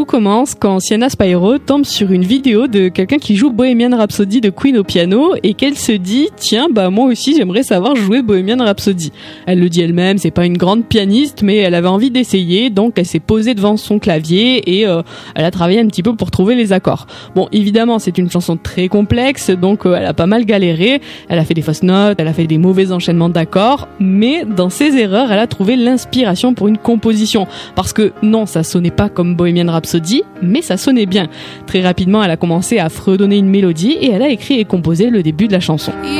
tout commence quand Sienna Spyro tombe sur une vidéo de quelqu'un qui joue Bohemian Rhapsody de Queen au piano et qu'elle se dit « Tiens, moi aussi j'aimerais savoir jouer Bohemian Rhapsody ». Elle le dit elle-même, c'est pas une grande pianiste, mais elle avait envie d'essayer, donc elle s'est posée devant son clavier et elle a travaillé un petit peu pour trouver les accords. Bon, évidemment, c'est une chanson très complexe, donc elle a pas mal galéré, elle a fait des fausses notes, elle a fait des mauvais enchaînements d'accords, mais dans ses erreurs, elle a trouvé l'inspiration pour une composition. Parce que non, ça sonnait pas comme Bohemian Rhapsody, mais ça sonnait bien. Très rapidement, elle a commencé à fredonner une mélodie et elle a écrit et composé le début de la chanson.